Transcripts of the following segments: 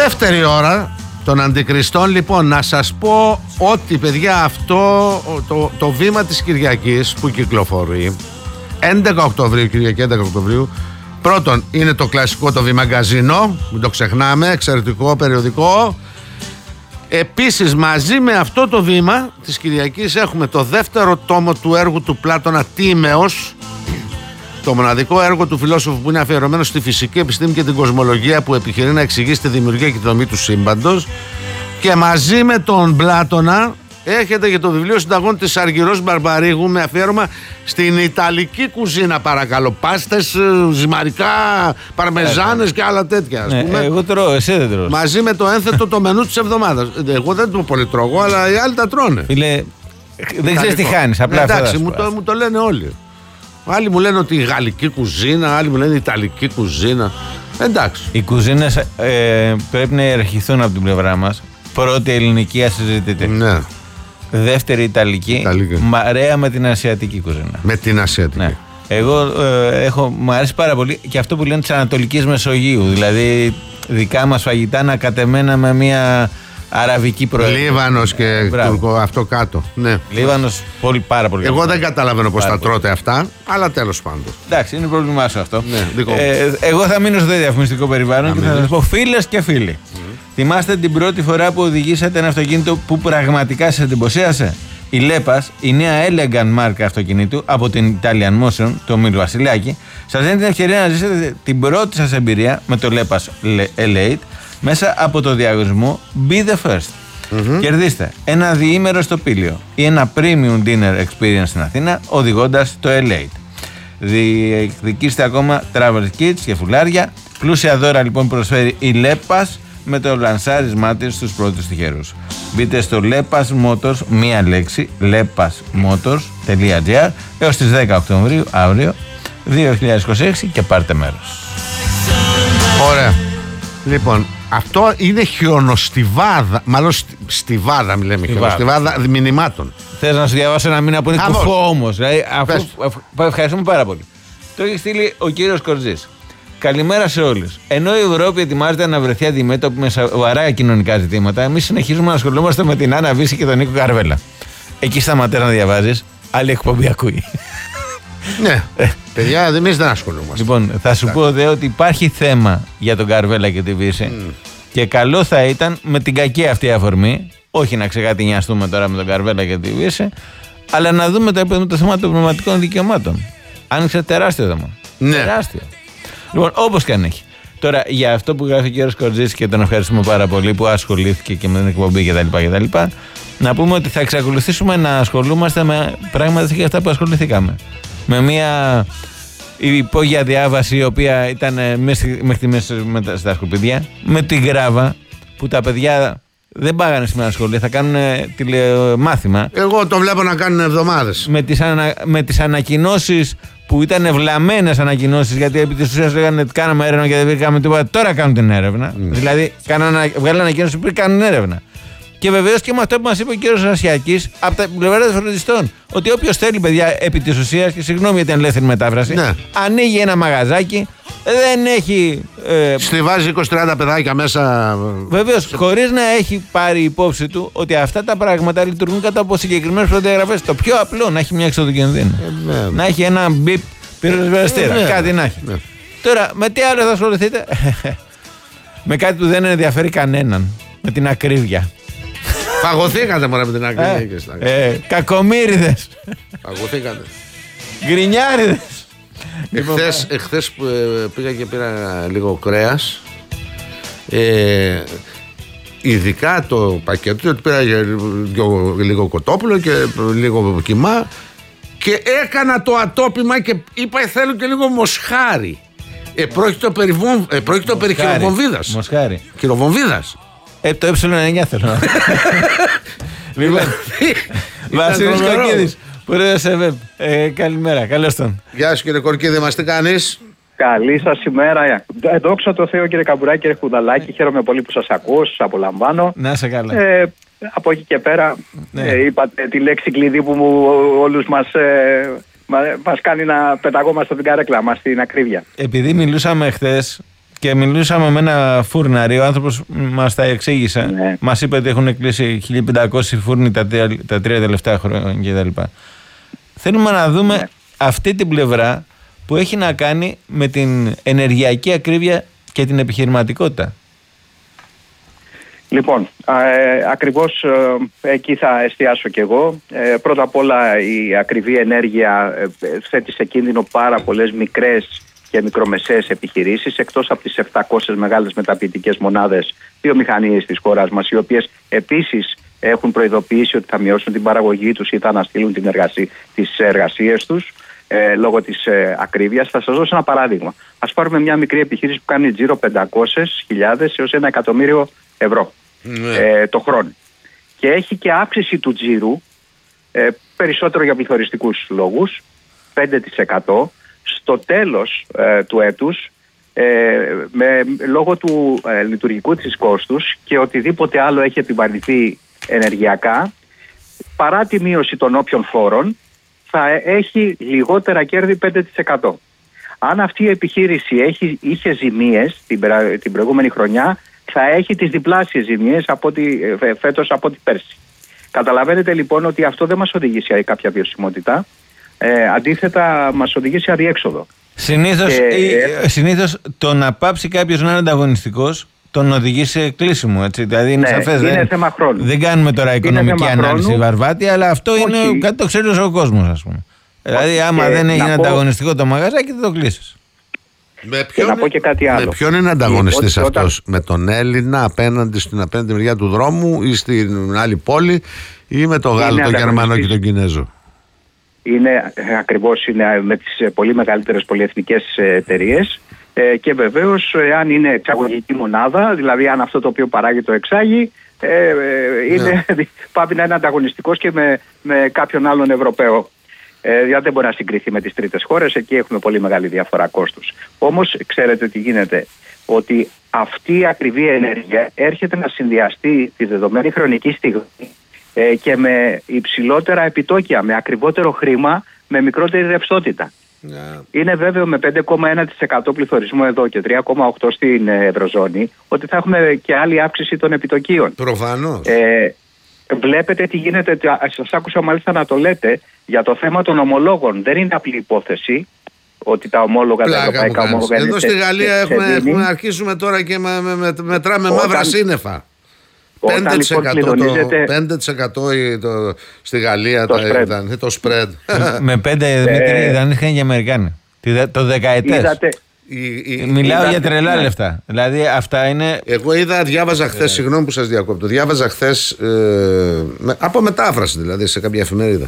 δεύτερη ώρα των Αντικριστών. Λοιπόν, να σας πω ότι, παιδιά, αυτό το βήμα της Κυριακής που κυκλοφορεί 11 Οκτωβρίου, Κυριακή 11 Οκτωβρίου, πρώτον είναι το κλασικό το βήμα Γκαζίνο, μην το ξεχνάμε, εξαιρετικό περιοδικό. Επίσης, μαζί με αυτό το βήμα της Κυριακής έχουμε το δεύτερο τόμο του έργου του Πλάτωνα Τίμεως, το μοναδικό έργο του φιλόσοφου που είναι αφιερωμένο στη φυσική επιστήμη και την κοσμολογία, που επιχειρεί να εξηγήσει τη δημιουργία και τη δομή του σύμπαντος. Και μαζί με τον Πλάτωνα έχετε και το βιβλίο Συνταγών της Αργυρός Μπαρμπαρίγου, με αφιέρωμα στην Ιταλική κουζίνα, παρακαλώ. Πάστες, ζυμαρικά, παρμεζάνες και άλλα τέτοια. Εγώ τρώω, εσύ δεν τρως. Μαζί με το ένθετο το μενού της εβδομάδας. Εγώ δεν το πολύ τρώγω, αλλά οι άλλοι τα τρώνε. Φίλε, δεν ξέρεις τι χάνεις. Απλά εντάξει, μου το λένε όλοι. Άλλοι μου λένε ότι η γαλλική κουζίνα, άλλοι μου λένε η ιταλική κουζίνα. Εντάξει. Οι κουζίνες πρέπει να ιεραρχηθούν από την πλευρά μας. Πρώτη ελληνική ασυζητητή. Ναι. Δεύτερη Ιταλική. Μαρέα με την ασιατική κουζίνα. Με την ασιατική. Ναι. Εγώ μου αρέσει πάρα πολύ και αυτό που λένε της Ανατολικής Μεσογείου. Δηλαδή δικά μας φαγητά ανακατεμένα με μια αραβική προέλευση. Λίβανος και Τουρκο, αυτό κάτω. Ναι. Λίβανος, πάρα πολύ. Εγώ δεν καταλαβαίνω πώς τα τρώτε αυτά, αλλά τέλος πάντων. Εντάξει, είναι πρόβλημά σου αυτό. Ναι, εγώ θα μείνω στο διαφημιστικό περιβάλλον και θα σας πω, φίλες και φίλοι. Θυμάστε την πρώτη φορά που οδηγήσατε ένα αυτοκίνητο που πραγματικά σας εντυπωσίασε? Η Λέπας, η νέα elegant μάρκα αυτοκινήτου από την Italian Motion, το Μήλου Βασιλιάκη, σας δίνει την ευκαιρία να ζήσετε την πρώτη σας εμπειρία με το Λέπας Elate μέσα από το διαγωνισμό Be the First. Κερδίστε ένα διήμερο στο Πήλιο ή ένα premium dinner experience στην Αθήνα οδηγώντας το Elate. Διεκδικήστε ακόμα travel kits και φουλάρια. Πλούσια δώρα λοιπόν προσφέρει η Λέπας με το λανσάρισμά της στους πρώτους τυχερούς. Μπείτε στο Lepas Motors, μία λέξη, lepasmotors.gr έως τις 10 Οκτωβρίου, αύριο 2026, και πάρτε μέρος. Ωραία. Λοιπόν, αυτό είναι χιονοστιβάδα, μάλλον στιβάδα, μιλάμε, χιονοστιβάδα μηνυμάτων. Θες να σου διαβάσω ένα μήνα που είναι κουφό όμως? Δηλαδή, ευχαριστούμε πάρα πολύ. Το έχει στείλει ο κύριος Κορτζής. Καλημέρα σε όλους. Ενώ η Ευρώπη ετοιμάζεται να βρεθεί αντιμέτωπη με σοβαρά κοινωνικά ζητήματα, εμείς συνεχίζουμε να ασχολούμαστε με την Άννα Βύση και τον Νίκο Καρβέλα. Εκεί σταματάς να διαβάζεις, άλλη εκπομπή ακούει. Ναι, παιδιά, εμείς δεν ασχολούμαστε. Λοιπόν, θα σου πω δε ότι υπάρχει θέμα για τον Καρβέλα και τη Βύση και καλό θα ήταν με την κακή αυτή αφορμή, όχι να ξεκατηνιαστούμε τώρα με τον Καρβέλα και τη Βύση, αλλά να δούμε το θέμα των πνευματικών δικαιωμάτων. Άνοιξε τεράστιο θέμα. Ναι. Τεράστιο. Λοιπόν, όπως και αν έχει. Τώρα, για αυτό που γράφει ο κύριος Κορτζής, και τον ευχαριστούμε πάρα πολύ που ασχολήθηκε και με την εκπομπή κτλ., να πούμε ότι θα εξακολουθήσουμε να ασχολούμαστε με πράγματα και αυτά που ασχοληθήκαμε. Με μια υπόγεια διάβαση, η οποία ήταν μέχρι τη μέση στα σκουπίδια, με τη Γράβα, που τα παιδιά δεν πάγανε σήμερα σχολεία, θα κάνουν τηλεμάθημα. Εγώ το βλέπω να κάνουν εβδομάδες. Με τις ανακοινώσεις που ήταν βλαμμένες ανακοινώσεις, γιατί επί της ουσίας λέγανε ότι κάναμε έρευνα και δεν βρήκαμε τίποτα. Τώρα κάνουν την έρευνα. Δηλαδή, βγάλανε ανακοίνωση πριν κάνουν έρευνα. Και βεβαίως και με αυτό που μας είπε ο κύριος Ασιακής από τα πλευρά των φροντιστών, ότι όποιος θέλει, παιδιά, επί της ουσίας, και συγγνώμη για την ελεύθερη μετάφραση, ανοίγει ένα μαγαζάκι, δεν έχει. Στιβάζει 20-30 παιδάκια μέσα. Βεβαίως, χωρίς να έχει πάρει υπόψη του ότι αυτά τα πράγματα λειτουργούν κατά από συγκεκριμένες προδιαγραφές. Το πιο απλό, να έχει μια έξοδο κινδύνου. Να έχει ένα μπιπ πυροσβεστήρα. Κάτι να έχει. Τώρα, με τι άλλο θα ασχοληθείτε? Με κάτι που δεν ενδιαφέρει κανέναν. Με την ακρίβεια. Παγωθήκατε μωρέ με την ακρίβεια. Κακομοίριδες. Παγωθήκατε. Γκρινιάριδες. Εχθές που πήγα και πήρα λίγο κρέας, ειδικά το πακέτο, ότι πήρα λίγο κοτόπουλο και λίγο κιμά, και έκανα το ατόπιμα και είπα θέλω και λίγο μοσχάρι. Πρόκειται περί χειροβομβίδας. Μοσχάρι. Χειροβομβίδας. Το ε9 θέλω να. Λοιπόν, Βασίλης Κοκκίδης, πρόεδρος ΕΒΕΠ. Καλημέρα, καλώς τον. Γεια σου κύριε Κορκίδη, μας τι κάνεις? Καλή σας ημέρα. Δόξα τω Θεώ κύριε Καμπουράκη, κύριε Χουδαλάκη. Χαίρομαι πολύ που σας ακούω, σας απολαμβάνω. Να είσαι καλά. Από εκεί και πέρα είπατε τη λέξη κλειδί που όλους μας κάνει να πεταγόμαστε την καρέκλα μας, στην ακρίβεια. Επειδή μιλούσαμε χθες Και μιλούσαμε με ένα φούρναρι, ο άνθρωπος μας τα εξήγησε. Ναι. Μας είπε ότι έχουν κλείσει 1.500 φούρνοι τα 3 τελευταία χρόνια κτλ. Θέλουμε να δούμε αυτή την πλευρά που έχει να κάνει με την ενεργειακή ακρίβεια και την επιχειρηματικότητα. Λοιπόν, ακριβώς εκεί θα εστιάσω κι εγώ. Πρώτα απ' όλα η ακριβή ενέργεια θέτει σε κίνδυνο πάρα πολλές μικρές και μικρομεσαίες επιχειρήσεις, εκτός από τις 700 μεγάλες μεταποιητικές μονάδες βιομηχανίες της χώρας μας, οι οποίες επίσης έχουν προειδοποιήσει ότι θα μειώσουν την παραγωγή τους ή θα αναστείλουν τις εργασίες τους λόγω της ακρίβειας. Θα σας δώσω ένα παράδειγμα. Ας πάρουμε μια μικρή επιχείρηση που κάνει τζίρο 500.000 έως 1 εκατομμύριο ευρώ το χρόνο. Και έχει και αύξηση του τζίρου, περισσότερο για πληθωριστικούς λόγους, 5% στο τέλος του έτους, λόγω του λειτουργικού της κόστους και οτιδήποτε άλλο έχει επιβαρυνθεί ενεργειακά, παρά τη μείωση των όποιων φόρων, θα έχει λιγότερα κέρδη 5%. Αν αυτή η επιχείρηση είχε ζημίες την προηγούμενη χρονιά, θα έχει τις διπλάσιες ζημίες φέτος από ό,τι πέρσι. Καταλαβαίνετε λοιπόν ότι αυτό δεν μας οδηγεί σε κάποια βιωσιμότητα, αντίθετα μας οδηγεί σε αδιέξοδο. Συνήθως το να πάψει κάποιος να είναι ανταγωνιστικός τον οδηγεί σε κλείσιμο, έτσι. Δηλαδή είναι σαφές. Είναι θέμα χρόνου. Δεν κάνουμε τώρα οικονομική ανάλυση βαρβάτη, αλλά αυτό είναι κάτι το ξέρει ο κόσμος, ας πούμε. Δηλαδή, άμα δεν έγινε ανταγωνιστικό το μαγαζάκι, δεν το κλείσεις. Να πω και κάτι άλλο. Με ποιον είναι ανταγωνιστής αυτός, με τον Έλληνα απέναντι στην απέναντι μεριά του δρόμου ή στην άλλη πόλη, ή με τον Γάλλο, τον Γερμανό και τον Κινέζο? Ακριβώς είναι με τις πολύ μεγαλύτερες πολυεθνικές εταιρείες. Και βεβαίως, αν είναι εξαγωγική μονάδα, δηλαδή αν αυτό το οποίο παράγει το εξάγει, πάει να είναι ανταγωνιστικός και με κάποιον άλλον Ευρωπαίο. Δηλαδή δεν μπορεί να συγκριθεί με τις τρίτες χώρες, εκεί έχουμε πολύ μεγάλη διαφορά κόστους. Όμως ξέρετε τι γίνεται, ότι αυτή η ακριβή ενέργεια έρχεται να συνδυαστεί τη δεδομένη χρονική στιγμή και με υψηλότερα επιτόκια, με ακριβότερο χρήμα, με μικρότερη ρευστότητα. Είναι βέβαιο με 5,1% πληθωρισμό εδώ και 3,8% στην Ευρωζώνη ότι θα έχουμε και άλλη αύξηση των επιτοκίων. Προφανώς. Βλέπετε τι γίνεται, σας άκουσα μάλιστα να το λέτε, για το θέμα των ομολόγων. Δεν είναι απλή υπόθεση ότι τα ομόλογα, τα ευρωπαϊκά ομόλογα... Εδώ στη Γαλλία έχουμε αρχίσουμε τώρα και μετράμε μαύρα σύννεφα. 5% στη Γαλλία το spread. Με 5 Δημήτρη δεν είχαν και οι Αμερικάνοι. Το δεκαετές. Μιλάω για τρελά λεφτά. Δηλαδή αυτά είναι. Εγώ διάβαζα χθες, συγγνώμη που σας διακόπτω, διάβαζα χθες από μετάφραση δηλαδή σε κάποια εφημερίδα,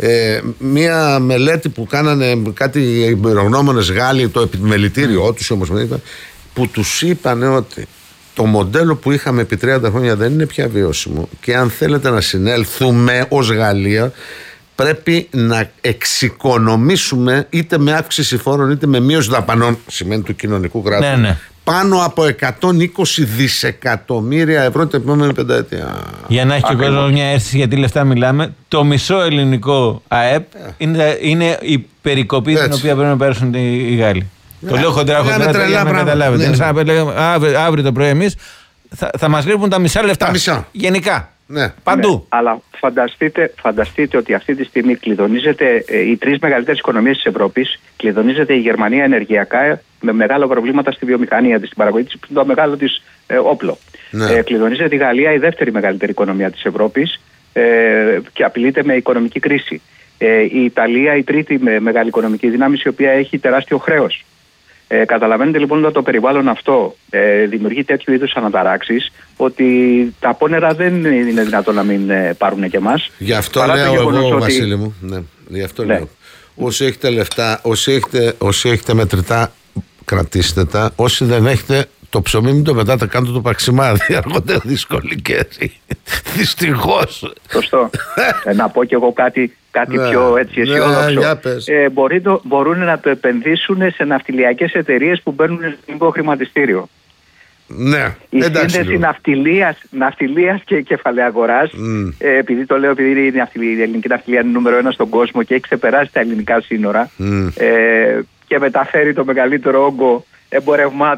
μία μελέτη που κάνανε κάτι εμπειρογνώμονες Γάλλοι, το επιμελητήριό τους όμως, που τους είπαν ότι το μοντέλο που είχαμε επί 30 χρόνια δεν είναι πια βιώσιμο και αν θέλετε να συνέλθουμε ως Γαλλία πρέπει να εξοικονομήσουμε είτε με αύξηση φόρων είτε με μείωση δαπανών, σημαίνει του κοινωνικού κράτους, πάνω από 120 δισεκατομμύρια ευρώ την επόμενη πενταετία. Για να έχει και ο κόσμος μια αίσθηση γιατί λεφτά μιλάμε, το μισό ελληνικό ΑΕΠ είναι η περικοπή την οποία πρέπει να πέρασουν οι Γάλλοι. Το λέω χοντρά για να καταλάβετε. Αύριο το πρωί εμείς θα μας λείπουν τα μισά λεφτά. Γενικά. Παντού. Ναι, αλλά φανταστείτε ότι αυτή τη στιγμή κλειδονίζεται οι τρεις μεγαλύτερες οικονομίες της Ευρώπης. Κλειδονίζεται η Γερμανία ενεργειακά με μεγάλα προβλήματα στη βιομηχανία της, στην παραγωγή της, το μεγάλο της όπλο. Ναι. Κλειδονίζεται η Γαλλία, η δεύτερη μεγαλύτερη οικονομία της Ευρώπης και απειλείται με οικονομική κρίση. Η Ιταλία, η τρίτη μεγάλη οικονομική δύναμη, η οποία έχει τεράστιο χρέος. Καταλαβαίνετε λοιπόν ότι το περιβάλλον αυτό δημιουργεί τέτοιου είδους αναταράξεις ότι τα πόνερα δεν είναι δυνατόν να μην πάρουν και εμάς. Γι' αυτό λέω εγώ, Βασίλη μου, γι' αυτό λέω. Όσοι έχετε λεφτά, όσοι έχετε μετρητά, κρατήστε τα. Όσοι δεν έχετε, το ψωμί μην το πετάτε, κάντε το παξιμάδι. Έρχονται δύσκολοι καιροί. Δυστυχώς. Σωστό. Να πω κι εγώ κάτι πιο έτσι αισιόδοξο. Μπορούν να το επενδύσουν σε ναυτιλιακές εταιρείες που μπαίνουν στο ελληνικό χρηματιστήριο. Ναι, η σύνδεση ναυτιλίας και κεφαλαίου αγοράς, επειδή το λέω, επειδή η ελληνική ναυτιλία είναι νούμερο 1 στον κόσμο και έχει ξεπεράσει τα ελληνικά σύνορα και μεταφέρει το μεγαλύτερο όγκο εμπορευμάτων,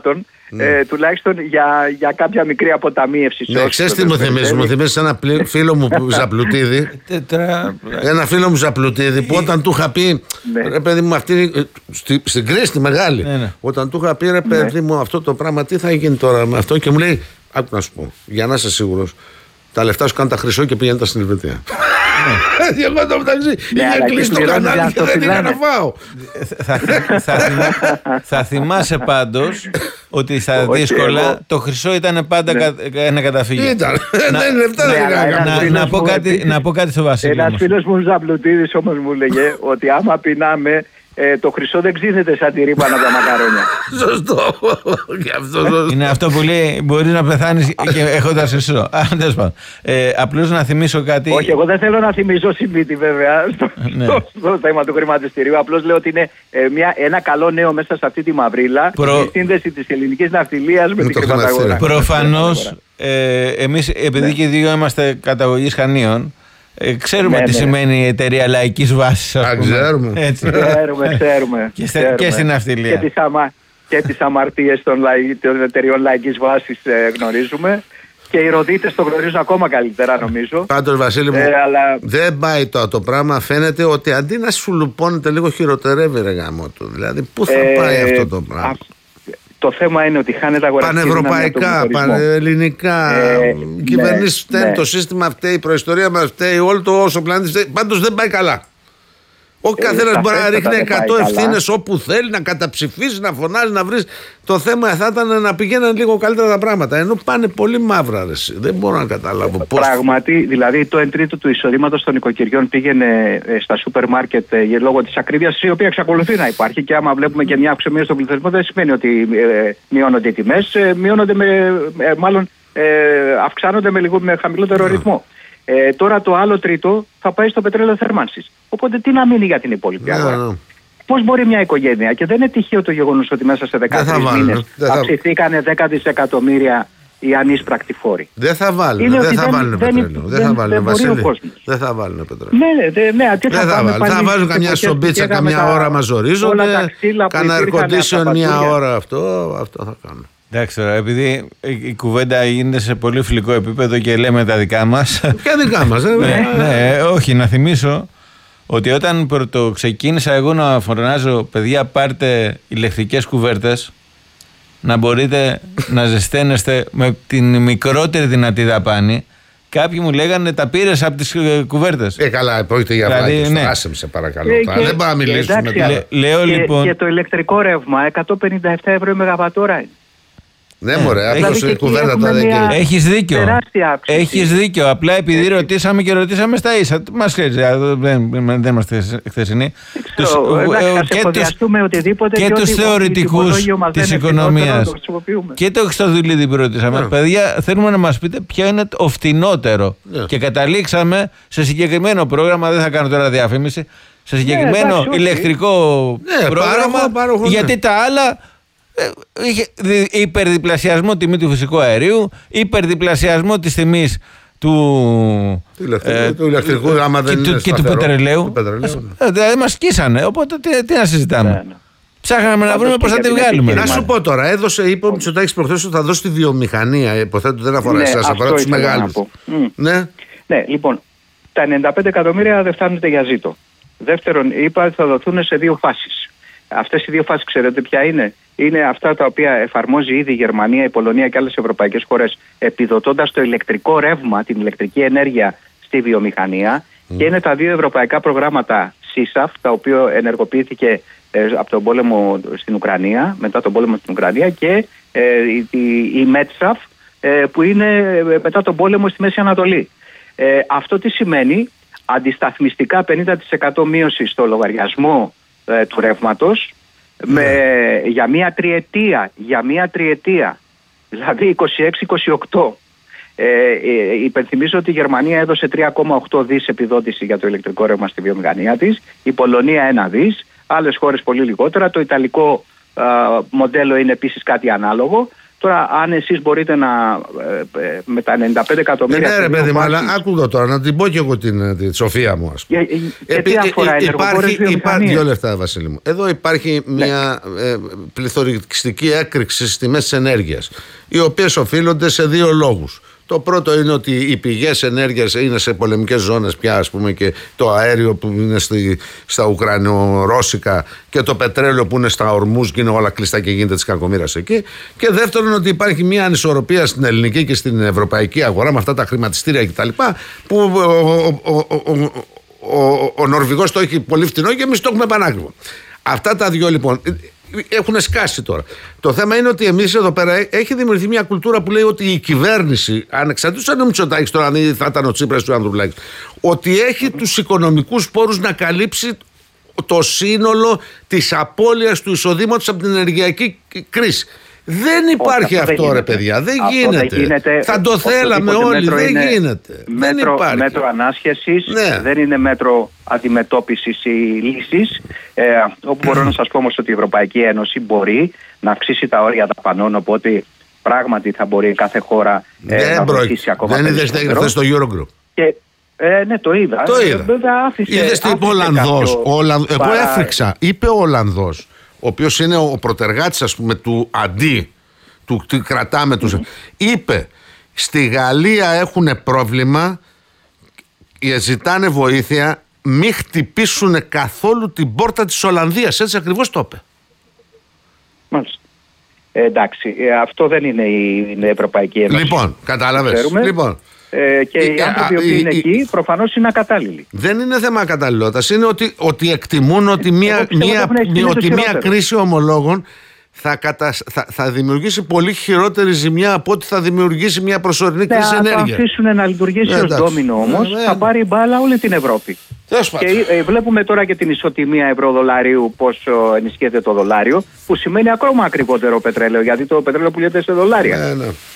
τουλάχιστον για κάποια μικρή αποταμίευση. Ναι, ξέρεις τι μου θυμίζει? Μου θυμίζει ένα φίλο μου Ζαπλουτίδη. Ένα φίλο μου Ζαπλουτίδη που όταν του είχα πει, ρε παιδί μου, αυτή στην κρίση τη μεγάλη, όταν του είχα πει, ρε παιδί μου, αυτό το πράγμα τι θα γίνει τώρα με αυτό, και μου λέει, άκου να σου πω, για να είσαι σίγουρος, τα λεφτά σου κάνουν τα χρυσό και πηγαίνουν στην Ελβετία. Εγώ το μεταξύ είχα κλείσει το κανάλι και δεν είχα να φάω. Θα θυμάσαι πάντως ότι στα δύσκολα το χρυσό ήταν πάντα ένα καταφύγιο. Ήταν, δεν είναι λεφτά. Να πω κάτι στο Βασίλη. Ένας φίλος μου Ζαπλουτίδης όμως μου λέγε ότι άμα πεινάμε, το χρυσό δεν ξύνεται σαν τη ρήπανα από τα μακαρόνια. Σωστό. Είναι αυτό που λέει, μπορείς να πεθάνεις και έχοντας χρυσό. Απλώς να θυμίσω κάτι. Όχι, εγώ δεν θέλω να θυμίσω Σιμίτη βέβαια στο θέμα του χρηματιστηρίου. Απλώς λέω ότι είναι ένα καλό νέο μέσα σε αυτή τη μαυρίλα, η σύνδεση της ελληνικής ναυτιλίας με την χρηματαγορά. Προφανώς εμείς, επειδή και οι δύο είμαστε καταγωγής Χανίων, ξέρουμε τι σημαίνει η εταιρεία λαϊκής βάσης. Ξέρουμε. Ξέρουμε. Και στην ναυτιλία. Και τις αμαρτίες των εταιρεών λαϊκής βάσης γνωρίζουμε. Και οι ροδίτες το γνωρίζουν ακόμα καλύτερα, νομίζω. Πάντως, Βασίλη μου, δεν πάει το πράγμα. Φαίνεται ότι αντί να σου λουπώνεται, λίγο χειροτερεύει, ρε γάμο του. Δηλαδή, πού θα πάει αυτό το πράγμα? Το θέμα είναι ότι χάνεται αγοραστική πανευρωπαϊκά, πανελληνικά. Οι κυβερνήσεις φταίνουν, το σύστημα φταίει, η προϊστορία μας φταίει, όλο το όσο πλανήτη φταίει. Πάντως δεν πάει καλά. Ο καθένας μπορεί να ρίχνει 100 ευθύνες όπου θέλει, να καταψηφίσει, να φωνάζει, να βρει. Το θέμα θα ήταν να πηγαίνουν λίγο καλύτερα τα πράγματα. Ενώ πάνε πολύ μαύρα, ρε. Δεν μπορώ να καταλάβω πώς. Πράγματι, δηλαδή το 1/3 του εισοδήματος των οικοκυριών πήγαινε στα σούπερ μάρκετ λόγω της ακρίβειας, η οποία εξακολουθεί να υπάρχει. Και άμα βλέπουμε και μια αυξομοίωση στον πληθυσμό, δεν σημαίνει ότι μειώνονται οι τιμές. Μειώνονται μάλλον αυξάνονται με χαμηλότερο ρυθμό. Τώρα το άλλο τρίτο θα πάει στο πετρέλαιο θερμάνσης. Οπότε τι να μείνει για την υπόλοιπη αγορά? Πώς μπορεί μια οικογένεια, και δεν είναι τυχαίο το γεγονός ότι μέσα σε 13 μήνες αυξηθήκανε 10 δισεκατομμύρια οι ανείσπρακτοι φόροι. Δεν θα βάλουν πετρέλαιο. Δεν θα βάλουν πετρέλαιο. Θα βάζουν καμιά σομπίτσα, καμιά ώρα μαζορίζονται. Κάνα air-condition μια ώρα, αυτό θα κάνουν. Εντάξει τώρα, επειδή η κουβέντα γίνεται σε πολύ φιλικό επίπεδο και λέμε τα δικά μας. Ποια δικά μας, όχι, να θυμίσω ότι όταν ξεκίνησα εγώ να φωνάζω, παιδιά, πάρτε ηλεκτρικές κουβέρτες, να μπορείτε να ζεσταίνεστε με την μικρότερη δυνατή δαπάνη. Κάποιοι μου λέγανε, τα πήρες από τις κουβέρτες. Καλά, πρόκειται για βλάκες. Άσε με, σε παρακαλώ. Δεν πάω να μιλήσουμε. Και το ηλεκτρικό ρεύμα, 157 ευρώ η μεγαβατόρα είναι. Ναι, μωρέ, αυτό η κουβέντα τώρα δεν γίνεται. Έχεις δίκιο. Απλά επειδή ρωτήσαμε και ρωτήσαμε στα ίσα. Μας ξέρει, δεν είμαστε χθεσινοί. Και τους θεωρητικούς της οικονομίας. Και το Χριστοδουλίδη που ρωτήσαμε. Παιδιά, θέλουμε να μας πείτε ποιο είναι το φτηνότερο. Και καταλήξαμε σε συγκεκριμένο πρόγραμμα. Δεν θα κάνω τώρα διαφήμιση. Σε συγκεκριμένο ηλεκτρικό πρόγραμμα. Γιατί τα άλλα. Είχε υπερδιπλασιασμό τιμή του φυσικού αερίου, υπερδιπλασιασμό της τιμής του ηλεκτρικού και του πετρελαίου. Δεν μας σκίσανε, οπότε τι να συζητάμε. Ψάχναμε να βρούμε πώς θα τη βγάλουμε. Να σου πω τώρα, είπε ο Μητσοτάκης προχθές ότι θα δώσει τη βιομηχανία. Υποθέτω δεν αφορά εσάς, αφορά τους μεγάλους. Ναι, λοιπόν, τα 95 εκατομμύρια δεν φτάνουν για ζήτο. Δεύτερον, είπα ότι θα δοθούν σε δύο φάσεις. Αυτές οι δύο φάσεις ξέρετε ποια είναι? Είναι αυτά τα οποία εφαρμόζει ήδη η Γερμανία, η Πολωνία και άλλες ευρωπαϊκές χώρες, επιδοτώντας το ηλεκτρικό ρεύμα, την ηλεκτρική ενέργεια στη βιομηχανία. Και είναι τα δύο ευρωπαϊκά προγράμματα CISAF, τα οποία ενεργοποιήθηκε από τον πόλεμο στην Ουκρανία, μετά τον πόλεμο στην Ουκρανία, και η METSAF, που είναι μετά τον πόλεμο στη Μέση Ανατολή. Αυτό τι σημαίνει? Αντισταθμιστικά 50% μείωση στο λογαριασμό του ρεύματος για μία τριετία, δηλαδή 26-28. Υπενθυμίζω ότι η Γερμανία έδωσε 3,8 δις επιδότηση για το ηλεκτρικό ρεύμα στη βιομηχανία της, η Πολωνία 1 δις, άλλες χώρες πολύ λιγότερα. Το ιταλικό μοντέλο είναι επίσης κάτι ανάλογο. Τώρα, αν εσείς μπορείτε με τα 95 εκατομμύρια. Ναι, ρε παιδί μου, αλλά άκου τώρα, να την πω και εγώ τη σοφία μου, ας πούμε. Τι αφορά ενεργοβόρες βιομηχανίες. 2 λεπτά, Βασίλη μου. Εδώ υπάρχει μια πληθωριστική έκρηξη στις τιμές της ενέργειας, οι οποίες οφείλονται σε 2 λόγους. Το πρώτο είναι ότι οι πηγές ενέργειας είναι σε πολεμικές ζώνες πια, ας πούμε, και το αέριο που είναι στα Ουκρανο-Ρώσικα και το πετρέλαιο που είναι στα Ορμούς και είναι όλα κλειστά και γίνεται της κακομοίρας εκεί. Και δεύτερον, ότι υπάρχει μια ανισορροπία στην ελληνική και στην ευρωπαϊκή αγορά με αυτά τα χρηματιστήρια κτλ. Που ο Νορβηγός το έχει πολύ φτηνό και εμείς το έχουμε πανάκριβο. Αυτά τα 2 λοιπόν έχουν σκάσει τώρα. Το θέμα είναι ότι εμείς εδώ πέρα έχει δημιουργηθεί μια κουλτούρα που λέει ότι η κυβέρνηση, ανεξαρτήτως αν είναι ο Μητσοτάκης τώρα, αν θα ήταν ο Τσίπρας του Ανδρουλάκης, ότι έχει τους οικονομικούς πόρους να καλύψει το σύνολο της απώλειας του εισοδήματος από την ενεργειακή κρίση. Δεν υπάρχει αυτό, ρε παιδιά. Δεν γίνεται. Θα το θέλαμε όλοι. Δεν γίνεται. Δεν υπάρχει. Μέτρο ανάσχεσης, δεν είναι μέτρο αντιμετώπισης ή λύσης. Όπου μπορώ να σας πω όμως ότι η Ευρωπαϊκή Ένωση μπορεί να αυξήσει τα όρια δαπανών, οπότε πράγματι θα μπορεί κάθε χώρα να βοηθήσει ακόμα περισσότερο. Δεν είδες στο Eurogroup. Ναι, το είδα. Είδες τι είπε ο Ολλανδός. Εγώ έφρυξα. Είπε ο Ολλανδός, ο οποίος είναι ο προτεργάτης, ας πούμε, του αντί, του κρατάμε τους. Είπε, στη Γαλλία έχουν πρόβλημα, ζητάνε βοήθεια, μη χτυπήσουν καθόλου την πόρτα της Ολλανδίας. Έτσι ακριβώς το είπε. Μάλιστα. Εντάξει, αυτό δεν είναι η Ευρωπαϊκή Ένωση. Λοιπόν, κατάλαβες. Και οι άνθρωποι που είναι εκεί προφανώς είναι ακατάλληλοι. Δεν είναι θέμα ακαταλληλότητας. Είναι ότι εκτιμούν ότι μια κρίση ομολόγων θα δημιουργήσει πολύ χειρότερη ζημιά από ό,τι θα δημιουργήσει μια προσωρινή κρίση ενέργειας. Θα αφήσουν να λειτουργήσει ως ντόμινο όμως, θα πάρει μπάλα όλη την Ευρώπη. Και βλέπουμε τώρα και την ισοτιμία ευρώ-δολαρίου, πώς ενισχύεται το δολάριο, που σημαίνει ακόμα ακριβότερο πετρέλαιο, γιατί το πετρέλαιο πουλιέται σε δολάρια.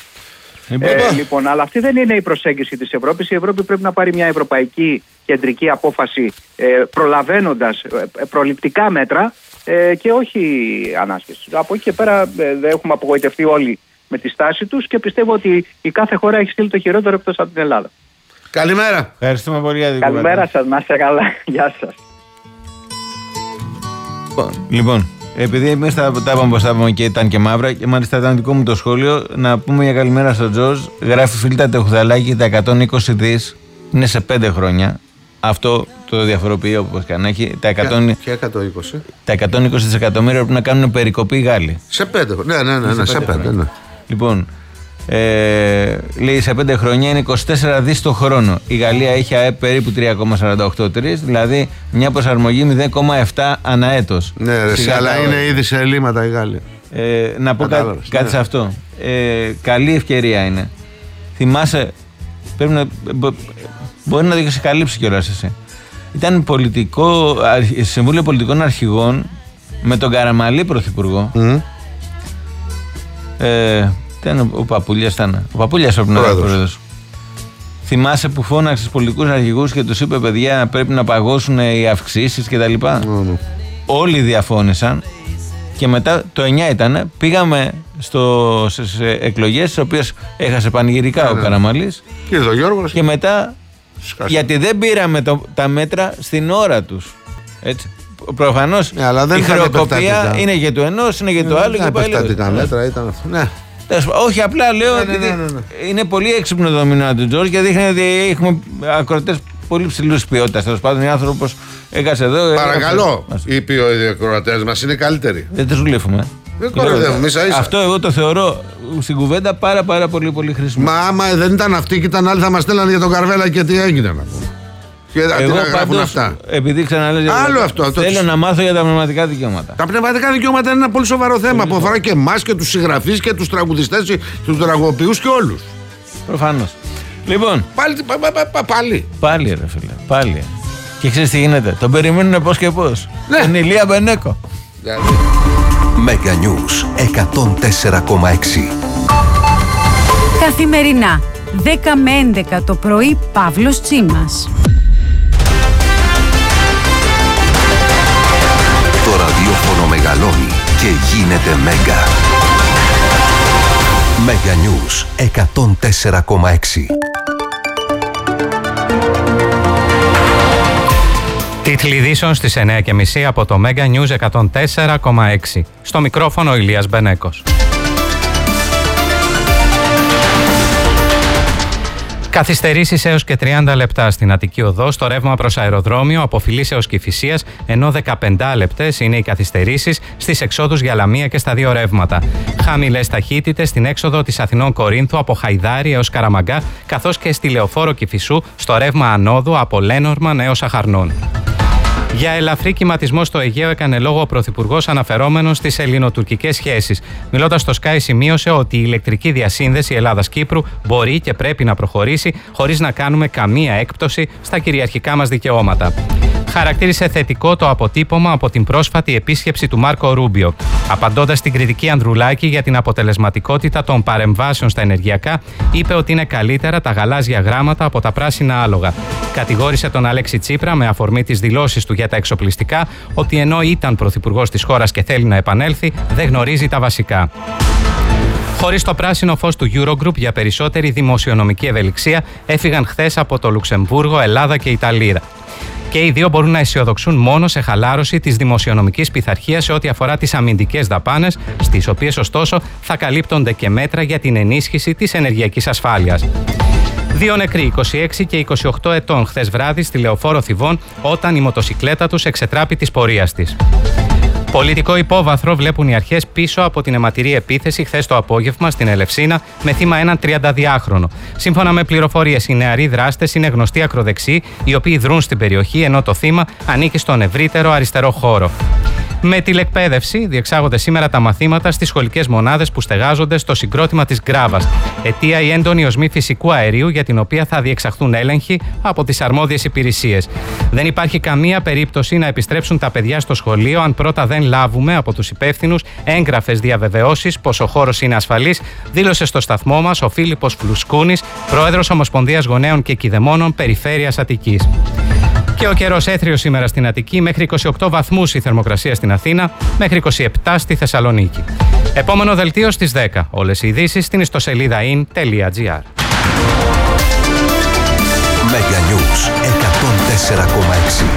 Λοιπόν, αλλά αυτή δεν είναι η προσέγγιση της Ευρώπης. Η Ευρώπη πρέπει να πάρει μια ευρωπαϊκή κεντρική απόφαση, προλαβαίνοντας προληπτικά μέτρα και όχι ανάσχεση. Από εκεί και πέρα έχουμε απογοητευτεί όλοι με τη στάση τους και πιστεύω ότι η κάθε χώρα έχει στείλει το χειρότερο εκτός από την Ελλάδα. Καλημέρα. Ευχαριστούμε πολύ για την Καλημέρα σας, να είστε καλά. Γεια σας. Λοιπόν, επειδή εμείς τα είπαμε πως τα είπαμε και ήταν και μαύρα, και μάλιστα ήταν δικό μου το σχόλιο, να πούμε για καλημέρα στον Τζορτζ. Γράφει φίλτα Τεχουδαλάκη, τα 120 δις είναι σε 5 χρόνια. Αυτό το διαφοροποιεί όπως και αν έχει. Τα 120 δισεκατομμύρια πρέπει να κάνουν περικοπή οι Γάλλοι. Σε 5. Ναι, σε 5. Ναι. Λοιπόν, λέει σε 5 χρόνια είναι 24 δις το χρόνο. Η Γαλλία έχει ΑΕΠ περίπου 3,48, δηλαδή μια προσαρμογή 0,7 ανά έτος. Ναι, αλλά είναι ήδη σε ελλείμματα οι Γάλλοι. Να πω κάτι σε αυτό. Καλή ευκαιρία είναι. Θυμάσαι, πρέπει να, μπορεί να σε καλύψει κιόλας εσύ. Ήταν Συμβούλιο Πολιτικών Αρχηγών με τον Καραμαλή πρωθυπουργό. Ο Παπούλιας ήταν. Ο Παπούλιας πρέπει να ήταν πρόεδρος. Θυμάσαι που φώναξε στους πολιτικούς αρχηγούς και τους είπε, παιδιά, πρέπει να παγώσουν οι αυξήσεις κτλ. Όλοι διαφώνησαν και μετά το 9 ήταν. Πήγαμε στις εκλογές, τις οποίες έχασε πανηγυρικά ο Καραμαλής. Και μετά, γιατί δεν πήραμε τα μέτρα στην ώρα τους. Έτσι. Προφανώς η χρεοκοπία είναι για το ενός, είναι για το άλλο. Τα επεκτατικά μέτρα ήταν αυτό. Ναι. Όχι, απλά λέω ότι είναι πολύ έξυπνο το μήνυμα του Τζορτζ και δείχνει ότι έχουμε ακροατές πολύ ψηλούς ποιότητας. Τέλος πάντων, οι άνθρωποι έκασε εδώ. Παρακαλώ, οι ακροατές μας είναι καλύτεροι. Δεν τους γλύφουμε. Αυτό εγώ το θεωρώ στην κουβέντα πάρα πολύ χρήσιμο. Μα άμα δεν ήταν αυτοί και ήταν άλλοι, θα μας στέλνανε για τον Καρβέλα και τι έγινε να πούμε. Εγώ πάντως, επειδή ξαναλέω, θέλω να μάθω για τα πνευματικά δικαιώματα. Τα πνευματικά δικαιώματα είναι ένα πολύ σοβαρό θέμα που αφορά και εμάς και τους συγγραφείς και τους τραγουδιστές, τους τραγουδοποιούς και όλους. Προφανώς. Λοιπόν. Πάλι ρε φίλε. Πάλι. Και ξέρεις τι γίνεται. Τον περιμένουν πώς και πώς. Τον Ηλία Μπενέκο. Mega News 104,6. Καθημερινά 10 με 11 το πρωί, Παύλος Τσίμας. Το ραδιόφωνο μεγαλώνει και γίνεται Μέγκα. Mega News 104,6. Τίτλοι ειδήσεων στις 9.30 από το Mega News 104,6. Στο μικρόφωνο ο Ηλίας Μπενέκος. Καθυστερήσεις έως και 30 λεπτά στην Αττική Οδό στο ρεύμα προς αεροδρόμιο από Φιλής έως Κηφισίας, ενώ 15 λεπτές είναι οι καθυστερήσεις στις εξόδους για Λαμία και στα δύο ρεύματα. Χαμηλές ταχύτητες στην έξοδο της Αθηνών Κορίνθου από Χαϊδάρη έως Καραμαγκά, καθώς και στη Λεωφόρο Κηφισού στο ρεύμα ανόδου από Λένορμαν έως Αχαρνών. Για ελαφρύ κυματισμό στο Αιγαίο έκανε λόγο ο Πρωθυπουργός αναφερόμενος στις ελληνοτουρκικές σχέσεις. Μιλώντας στο Sky, σημείωσε ότι η ηλεκτρική διασύνδεση Ελλάδας-Κύπρου μπορεί και πρέπει να προχωρήσει χωρίς να κάνουμε καμία έκπτωση στα κυριαρχικά μας δικαιώματα. Χαρακτήρισε θετικό το αποτύπωμα από την πρόσφατη επίσκεψη του Μάρκο Ρούμπιο. Απαντώντας στην κριτική Ανδρουλάκη για την αποτελεσματικότητα των παρεμβάσεων στα ενεργειακά, είπε ότι είναι καλύτερα τα γαλάζια γράμματα από τα πράσινα άλογα. Κατηγόρησε τον Αλέξη Τσίπρα με αφορμή τις δηλώσεις του για τα εξοπλιστικά ότι ενώ ήταν πρωθυπουργός της χώρας και θέλει να επανέλθει, δεν γνωρίζει τα βασικά. Χωρίς το πράσινο φως του Eurogroup για περισσότερη δημοσιονομική ευελιξία, έφυγαν χθες από το Λουξεμβούργο, Ελλάδα και Ιταλία. Και οι δύο μπορούν να αισιοδοξούν μόνο σε χαλάρωση της δημοσιονομικής πειθαρχίας σε ό,τι αφορά τις αμυντικές δαπάνες, στις οποίες ωστόσο θα καλύπτονται και μέτρα για την ενίσχυση της ενεργειακής ασφάλειας. Δύο νεκροί, 26 και 28 ετών, χθες βράδυ στη Λεωφόρο Θηβών, όταν η μοτοσικλέτα τους εξετράπη της πορείας της. Πολιτικό υπόβαθρο βλέπουν οι αρχές πίσω από την αιματηρή επίθεση χθες το απόγευμα στην Ελευσίνα με θύμα έναν 32χρονο. Σύμφωνα με πληροφορίες, οι νεαροί δράστες είναι γνωστοί ακροδεξιοί, οι οποίοι δρούν στην περιοχή, ενώ το θύμα ανήκει στον ευρύτερο αριστερό χώρο. Με τηλεκπαίδευση διεξάγονται σήμερα τα μαθήματα στις σχολικές μονάδες που στεγάζονται στο συγκρότημα της Γκράβας. Αιτία η έντονη οσμή φυσικού αερίου, για την οποία θα διεξαχθούν έλεγχοι από τις αρμόδιες υπηρεσίες. Δεν υπάρχει καμία περίπτωση να επιστρέψουν τα παιδιά στο σχολείο αν πρώτα δεν λάβουμε από τους υπεύθυνους έγγραφες διαβεβαιώσεις πως ο χώρος είναι ασφαλής, δήλωσε στο σταθμό μας ο Φίλιππος Φλουσκούνης, πρόεδρος Ομοσπονδίας Γονέων και Κηδεμόνων Περιφέρειας Αττικής. Και ο καιρός έθριος σήμερα στην Αττική, μέχρι 28 βαθμούς η θερμοκρασία στην Αθήνα, μέχρι 27 στη Θεσσαλονίκη. Επόμενο δελτίο στις 10. Όλες οι ειδήσεις στην ιστοσελίδα in.gr. Mega News 104,6.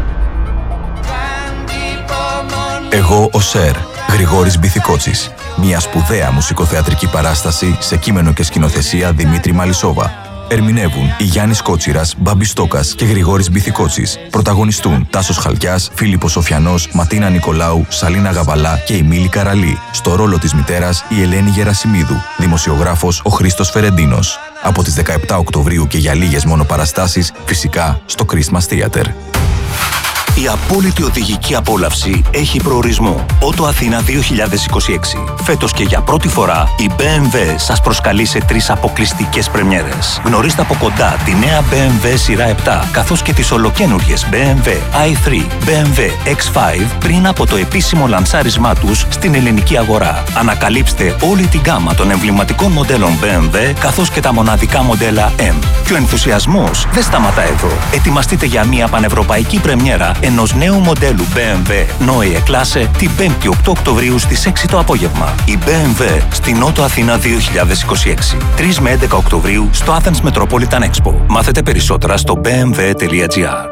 Εγώ ο Σερ, Γρηγόρης Μπιθικότσης. Μια σπουδαία μουσικοθεατρική παράσταση σε κείμενο και σκηνοθεσία Δημήτρη Μαλισσόβα. Ερμηνεύουν η Γιάννης Κότσιρας, Μπάμπης Στόκας και Γρηγόρης Μπιθικότσης. Πρωταγωνιστούν Τάσος Χαλκιάς, Φίλιππος Σοφιανός, Ματίνα Νικολάου, Σαλίνα Γαβαλά και η Μίλη Καραλή. Στο ρόλο της μητέρας η Ελένη Γερασιμίδου. Δημοσιογράφος ο Χρήστος Φερεντίνος. Από τις 17 Οκτωβρίου και για λίγες μόνο παραστάσεις, φυσικά στο Christmas Theater. Η απόλυτη οδηγική απόλαυση έχει προορισμό. Ότο Αθήνα 2026. Φέτος και για πρώτη φορά η BMW σας προσκαλεί σε 3 αποκλειστικές πρεμιέρες. Γνωρίστε από κοντά τη νέα BMW σειρά 7, καθώς και τις ολοκαίνουργιες BMW i3, BMW X5 πριν από το επίσημο λανσάρισμά τους στην ελληνική αγορά. Ανακαλύψτε όλη την γκάμα των εμβληματικών μοντέλων BMW, καθώς και τα μοναδικά μοντέλα M. Και ο ενθουσιασμός δεν σταματά εδώ. Ετοιμαστείτε για μια πανευρωπαϊκή πρεμιέρα ενός νέου μοντέλου BMW Neue Klasse την 5η 8 Οκτωβρίου στις 6 το απόγευμα. Η BMW στην Νότο Αθήνα 2026. 3 με 11 Οκτωβρίου στο Athens Metropolitan Expo. Μάθετε περισσότερα στο bmw.gr.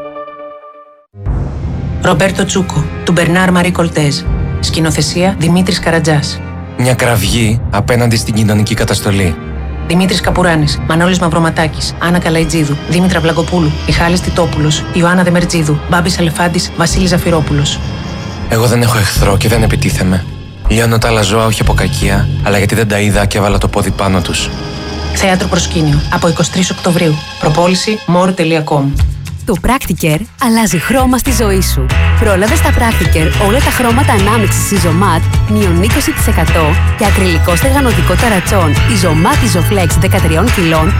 Ρομπέρτο Τσούκο, του Μπερνάρ Μαρί Κολτέζ. Σκηνοθεσία Δημήτρης Καρατζάς. Μια κραυγή απέναντι στην κοινωνική καταστολή. Δημήτρης Καπουράνης, Μανώλης Μαυροματάκης, Άννα Καλαϊτζίδου, Δήμητρα Βλαγκοπούλου, Μιχάλης Τιτόπουλος, Ιωάννα Δεμερτζίδου, Μπάμπης Αλεφάντης, Βασίλης Ζαφυρόπουλος. Εγώ δεν έχω εχθρό και δεν επιτίθεμαι. Λιώνω τα άλλα ζώα όχι από κακία, αλλά γιατί δεν τα είδα και έβαλα το πόδι πάνω τους. Θέατρο Προσκήνιο, από 23 Οκτωβρίου. Προπόληση more.com. Το Practicare αλλάζει χρώμα στη ζωή σου. Πρόλαβε στα Practicare όλα τα χρώματα ανάμειξης Isomat μείον 20% και ακριλικό στεγανωτικό ταρατσόν Isomat Isoflex 13 κιλών